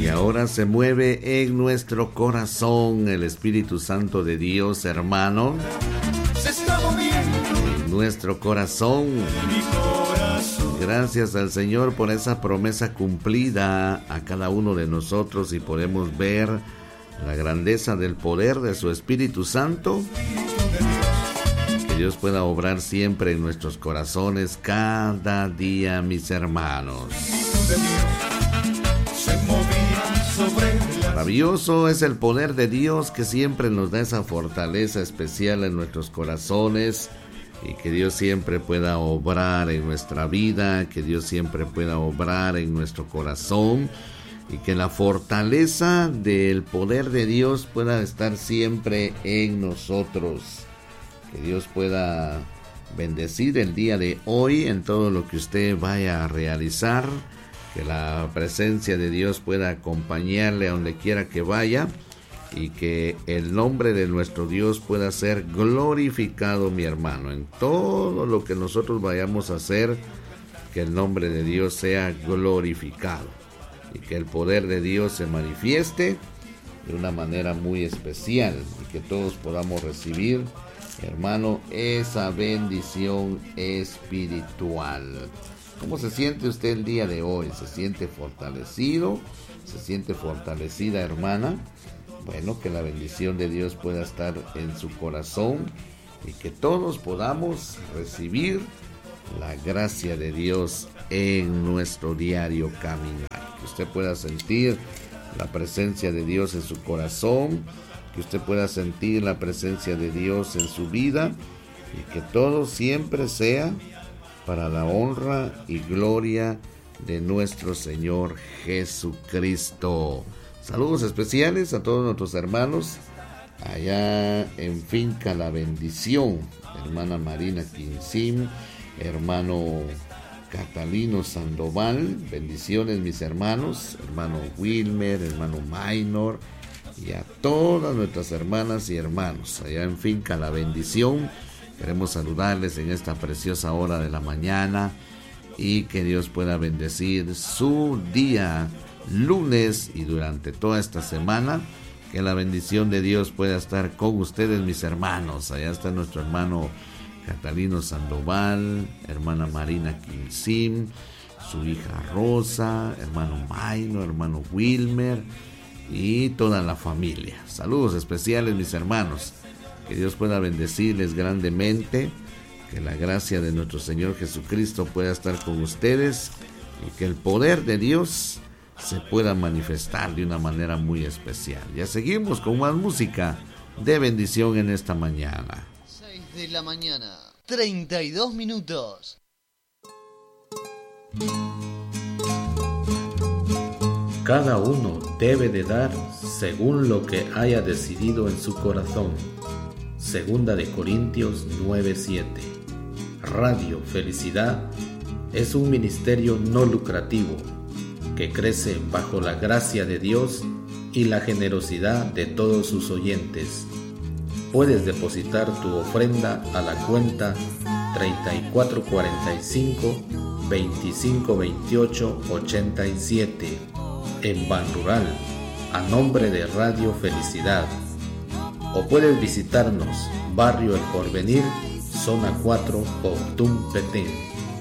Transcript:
Y ahora se mueve en nuestro corazón el Espíritu Santo de Dios, hermano. Se está moviendo en nuestro corazón. mi corazón. Gracias al Señor por esa promesa cumplida a cada uno de nosotros, y podemos ver la grandeza del poder de su Espíritu Santo. Que Dios pueda obrar siempre en nuestros corazones cada día, mis hermanos. Maravilloso es el poder de Dios, que siempre nos da esa fortaleza especial en nuestros corazones, y que Dios siempre pueda obrar en nuestra vida, que Dios siempre pueda obrar en nuestro corazón, y que la fortaleza del poder de Dios pueda estar siempre en nosotros. Que Dios pueda bendecir el día de hoy en todo lo que usted vaya a realizar. Que la presencia de Dios pueda acompañarle a donde quiera que vaya, y que el nombre de nuestro Dios pueda ser glorificado, mi hermano, en todo lo que nosotros vayamos a hacer. Que el nombre de Dios sea glorificado, y que el poder de Dios se manifieste de una manera muy especial, y que todos podamos recibir, hermano, esa bendición espiritual. ¿Cómo se siente usted el día de hoy? ¿Se siente fortalecido? ¿Se siente fortalecida, hermana? Bueno, que la bendición de Dios pueda estar en su corazón, y que todos podamos recibir la gracia de Dios en nuestro diario caminar. Que usted pueda sentir la presencia de Dios en su corazón, que usted pueda sentir la presencia de Dios en su vida, y que todo siempre sea para la honra y gloria de nuestro Señor Jesucristo. Saludos especiales a todos nuestros hermanos allá en Finca La Bendición, hermana Marina Quinsim, hermano Catalino Sandoval. Bendiciones, mis hermanos, hermano Wilmer, hermano Maynor, y a todas nuestras hermanas y hermanos allá en Finca La Bendición. Queremos saludarles en esta preciosa hora de la mañana, y que Dios pueda bendecir su día lunes y durante toda esta semana. Que la bendición de Dios pueda estar con ustedes, mis hermanos. Allá está nuestro hermano Catalino Sandoval, hermana Marina Quinsim, su hija Rosa, hermano Maino, hermano Wilmer y toda la familia. Saludos especiales, mis hermanos. Que Dios pueda bendecirles grandemente, que la gracia de nuestro Señor Jesucristo pueda estar con ustedes, y que el poder de Dios se pueda manifestar de una manera muy especial. Ya seguimos con más música de bendición en esta mañana. 6 de la mañana, 32 minutos. Cada uno debe de dar según lo que haya decidido en su corazón. Segunda de Corintios 9:7. Radio Felicidad es un ministerio no lucrativo que crece bajo la gracia de Dios y la generosidad de todos sus oyentes. Puedes depositar tu ofrenda a la cuenta 3445-2528-87 en Banrural, a nombre de Radio Felicidad. O puedes visitarnos, Barrio El Porvenir, Zona 4, Octum, Petén.